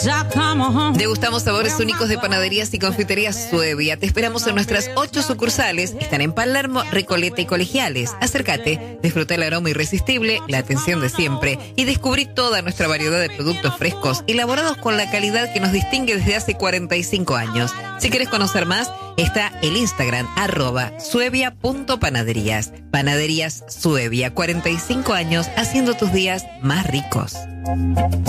Degustamos sabores únicos de panaderías y confiterías Suevia. Te esperamos en nuestras 8 sucursales. Están en Palermo, Recoleta y Colegiales. Acércate, disfruta el aroma irresistible, la atención de siempre y descubrí toda nuestra variedad de productos frescos elaborados con la calidad que nos distingue desde hace 45 años. Si quieres conocer más, está el Instagram @suevia.panaderías. Panaderías Suevia, 45 años haciendo tus días más ricos.